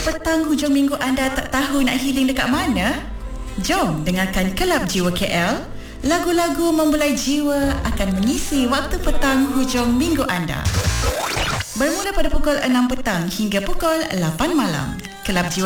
Petang hujung minggu anda tak tahu nak healing dekat mana? Jom dengarkan Kelab Jiwa KL. Lagu-lagu membelai jiwa akan mengisi waktu petang hujung minggu anda. Bermula pada pukul 6 petang hingga pukul 8 malam. Kelab Jiwa